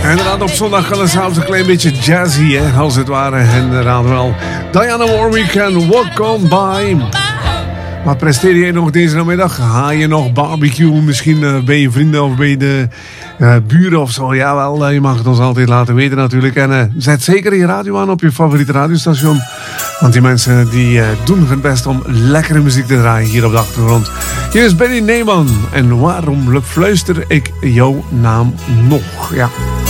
Inderdaad, op zondag kan het s'avonds een klein beetje jazzy, hè, als het ware. Inderdaad wel. Diana Warwick en Walk On By. Wat presteer jij nog deze namiddag? Ga je nog barbecue? Misschien bij je vrienden of bij de buren of zo. Jawel, je mag het ons altijd laten weten natuurlijk. En zet zeker je radio aan op je favoriete radiostation. Want die mensen die doen hun best om lekkere muziek te draaien hier op de achtergrond. Hier is Benny Neyman. En waarom fluister ik jouw naam nog? Ja.